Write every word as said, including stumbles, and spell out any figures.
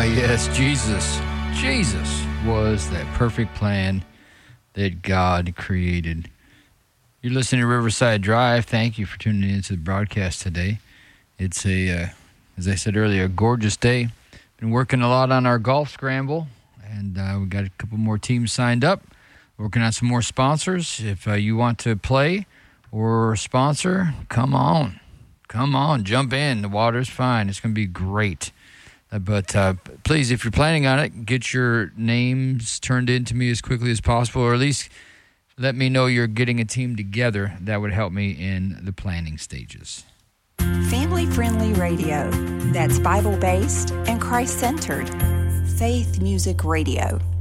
yes, Jesus. Jesus was that perfect plan that God created. You're listening to Riverside Drive. Thank you for tuning into the broadcast today. It's a, uh, as I said earlier, a gorgeous day. Been working a lot on our golf scramble, and uh, we got a couple more teams signed up. Working on some more sponsors. If uh, you want to play or sponsor, come on. Come on, jump in. The water's fine. It's going to be great. Uh, but uh, please, if you're planning on it, get your names turned in to me as quickly as possible, or at least let me know you're getting a team together. That would help me in the planning stages. Family-friendly radio that's Bible-based and Christ-centered. Faith Music Radio.